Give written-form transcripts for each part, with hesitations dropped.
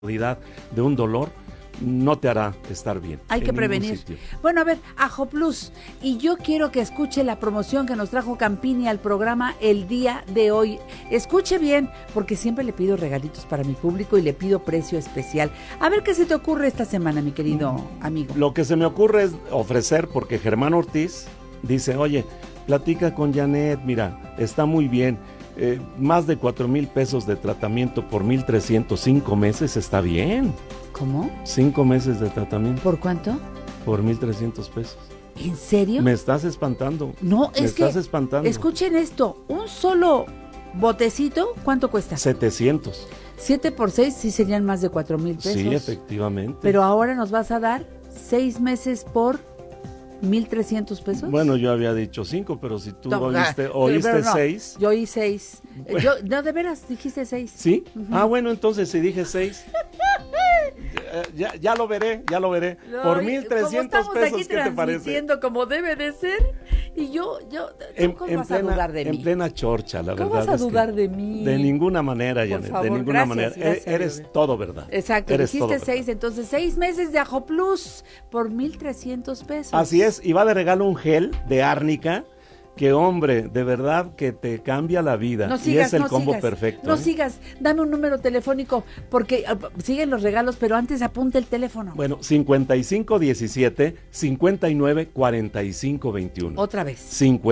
de un dolor, no te hará estar bien. Hay que prevenir. Bueno, a ver, Ajo Plus, y yo quiero que escuche la promoción que nos trajo Campini al programa el día de hoy. Escuche bien, porque siempre le pido regalitos para mi público y le pido precio especial. A ver qué se te ocurre esta semana, mi querido amigo. Lo que se me ocurre es ofrecer, porque Germán Ortiz dice, oye, platica con Janet, mira, está muy bien. Más de 4,000 pesos de tratamiento por 1,305 meses está bien. ¿Cómo? 5 meses de tratamiento. ¿Por cuánto? Por 1,300 pesos. ¿En serio? Me estás espantando. No, es que... Me estás espantando. Escuchen esto, un solo botecito, ¿cuánto cuesta? 700. 7 por 6 sí serían más de 4,000 pesos. Sí, efectivamente. Pero ahora nos vas a dar 6 meses por 1,300 pesos. Bueno, yo había dicho 5, pero si tú oíste no, 6. Yo oí 6. Bueno. No, de veras, dijiste 6. ¿Sí? Bueno, entonces si dije 6, ya lo veré. No, por 1,300 pesos, ¿qué te parece? Como debe de ser. Y yo ¿cómo vas a dudar de mí? En plena chorcha, la verdad. ¿Cómo vas a dudar de mí? De ninguna manera, Janet, favor, de ninguna manera. Gracias, eres todo verdad. Exacto, eres dijiste todo 6, entonces 6 meses de Ajo Plus por 1,300 pesos. Así es, y va de regalo un gel de árnica que, hombre, de verdad que te cambia la vida. No sigas, y es el no combo sigas, perfecto. No sigas, dame un número telefónico, porque siguen los regalos, pero antes apunta el teléfono. Bueno, 5517 59 45 21. Otra vez.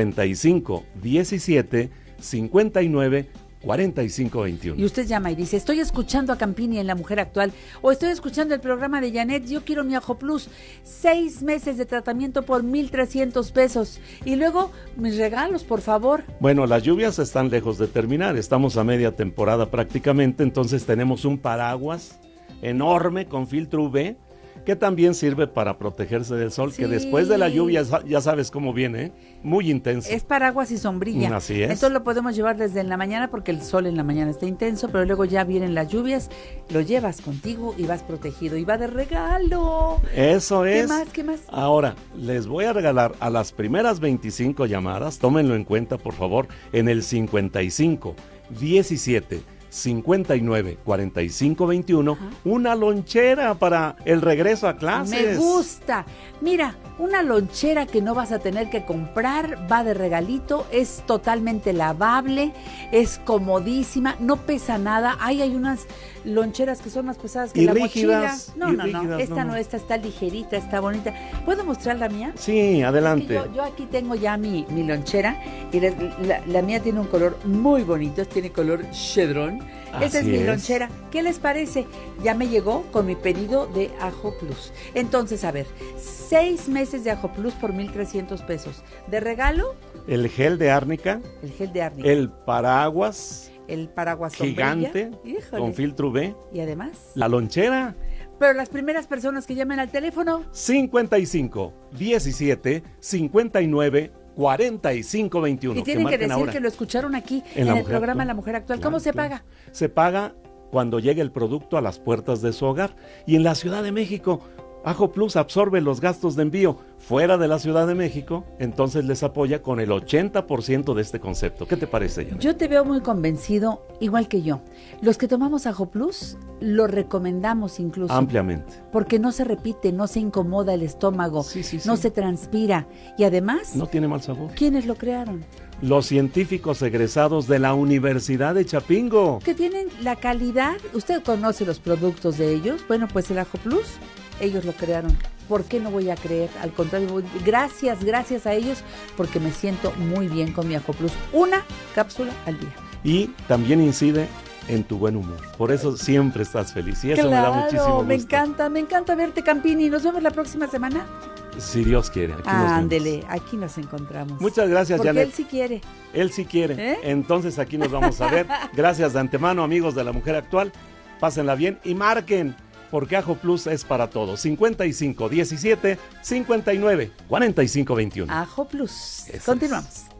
5517 59 45 21. Y usted llama y dice, estoy escuchando a Campini en La Mujer Actual, o estoy escuchando el programa de Janet, yo quiero mi Ajo Plus, 6 meses de tratamiento por 1,300 pesos. Y luego, mis regalos, por favor. Bueno, las lluvias están lejos de terminar, estamos a media temporada prácticamente, entonces tenemos un paraguas enorme con filtro UV, que también sirve para protegerse del sol, sí, que después de la lluvia ya sabes cómo viene, ¿eh? Muy intenso. Es paraguas y sombrilla. Así es. Entonces lo podemos llevar desde en la mañana, porque el sol en la mañana está intenso, pero luego ya vienen las lluvias, lo llevas contigo y vas protegido, y va de regalo. Eso es. ¿Qué más? Ahora, les voy a regalar a las primeras 25 llamadas, tómenlo en cuenta por favor, en el 55 17 59 45 21, una lonchera para el regreso a clases. Me gusta. Mira, una lonchera que no vas a tener que comprar, va de regalito, es totalmente lavable, es comodísima, no pesa nada. Hay unas loncheras que son más pesadas que la rígidas, mochila. No, Esta está ligerita, está bonita. ¿Puedo mostrar la mía? Sí, adelante. Es que yo aquí tengo ya mi lonchera, y la mía tiene un color muy bonito, tiene color chedrón. Esa es mi lonchera. ¿Qué les parece? Ya me llegó con mi pedido de Ajo Plus. Entonces, a ver, 6 meses de Ajo Plus por 1,300 pesos. ¿De regalo? El gel de árnica. El paraguas. El paraguas gigante, con filtro UV. Y además, la lonchera. Pero las primeras personas que llamen al teléfono, 55 17 59 45 21. Y tienen que decir que lo escucharon aquí en el programa La Mujer Actual. ¿Cómo se paga? Se paga cuando llegue el producto a las puertas de su hogar. Y en la Ciudad de México, Ajo Plus absorbe los gastos de envío. Fuera de la Ciudad de México, entonces les apoya con el 80% de este concepto. ¿Qué te parece, Janet? Yo te veo muy convencido, igual que yo. Los que tomamos Ajo Plus, lo recomendamos incluso. Ampliamente. Porque no se repite, no se incomoda el estómago, no se transpira. Y además, no tiene mal sabor. ¿Quiénes lo crearon? Los científicos egresados de la Universidad de Chapingo. Que tienen la calidad. ¿Usted conoce los productos de ellos? Bueno, pues el Ajo Plus, ellos lo crearon. ¿Por qué no voy a creer? Al contrario, gracias a ellos, porque me siento muy bien con mi Ajo Plus. Una cápsula al día. Y también incide en tu buen humor. Por eso siempre estás feliz. Y eso me da muchísimo gusto. Me encanta verte, Campini. Nos vemos la próxima semana. Si Dios quiere. Ándele, aquí nos encontramos. Muchas gracias, Janet. Porque él sí quiere. Él sí quiere. Entonces aquí nos vamos a ver. Gracias de antemano, amigos de La Mujer Actual. Pásenla bien y marquen, porque Ajo Plus es para todos. 55 17 59 45 21. Ajo Plus. Eso Continuamos.